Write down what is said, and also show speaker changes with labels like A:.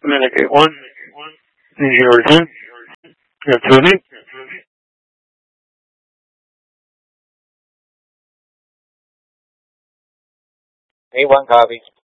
A: Communicate 1. Need your return. You have 2 of me.
B: A1 copy.